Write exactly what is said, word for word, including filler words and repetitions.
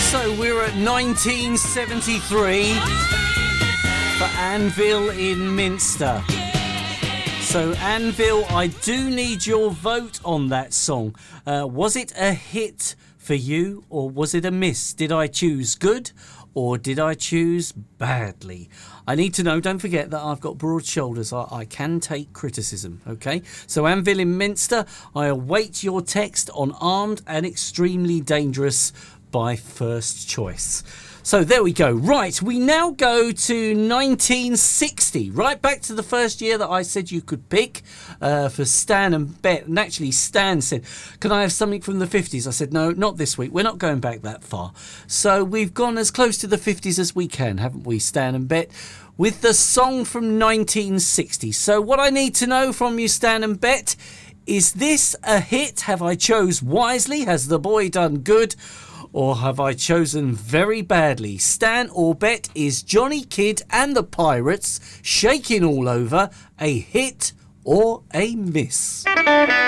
So we're at nineteen seventy-three for Anvil in Minster. So Anvil, I do need your vote on that song. Uh, was it a hit for you or was it a miss? Did I choose good or did I choose badly? I need to know. Don't forget that I've got broad shoulders. I, I can take criticism, okay? So Anvil in Minster, I await your text on Armed and Extremely Dangerous by First Choice. So there we go. Right, we now go to nineteen sixty, right back to the first year that I said you could pick uh, for Stan and Bet. And actually, Stan said, can I have something from the fifties? I said, no, not this week. We're not going back that far. So we've gone as close to the fifties as we can, haven't we, Stan and Bet? With the song from nineteen sixty. So what I need to know from you, Stan and Bet, is this a hit? Have I chose wisely? Has the boy done good? Or have I chosen very badly? Stan or Bet, is Johnny Kidd and the Pirates Shaking All Over a hit or a miss?